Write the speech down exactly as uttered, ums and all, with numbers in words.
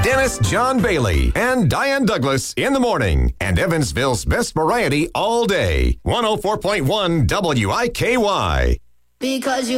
Dennis John Bailey and Diane Douglas in the morning. And Evansville's best variety all day. one oh four point one W I K Y. Because you